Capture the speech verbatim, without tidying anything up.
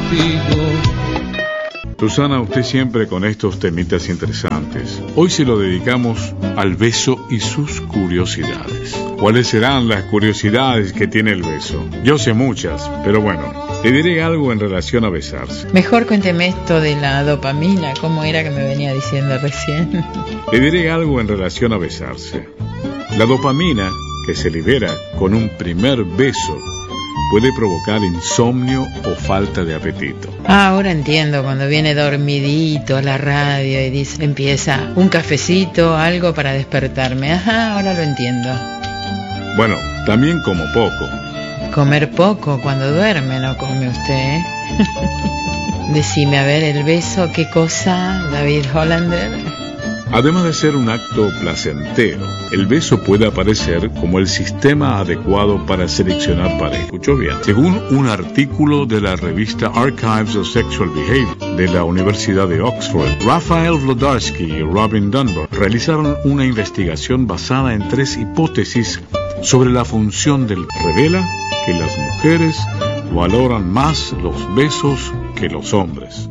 contigo. Susana, usted siempre con estos temitas interesantes. Hoy se lo dedicamos al beso y sus curiosidades. ¿Cuáles serán las curiosidades que tiene el beso? Yo sé muchas, pero bueno, le diré algo en relación a besarse. Mejor cuénteme esto de la dopamina, ¿cómo era que me venía diciendo recién? Le diré algo en relación a besarse. La dopamina, que se libera con un primer beso, puede provocar insomnio o falta de apetito. Ah, ahora entiendo, cuando viene dormidito a la radio y dice, empieza un cafecito, algo para despertarme. Ajá, ahora lo entiendo. Bueno, también como poco. Comer poco cuando duerme, no come usted, ¿eh? Decime, a ver, el beso, ¿qué cosa, David Hollander? Además de ser un acto placentero, el beso puede aparecer como el sistema adecuado para seleccionar pareja. ¿Escuchó bien? Según un artículo de la revista Archives of Sexual Behavior de la Universidad de Oxford, Raphael Wlodarski y Robin Dunbar realizaron una investigación basada en tres hipótesis sobre la función del revela que las mujeres valoran más los besos que los hombres.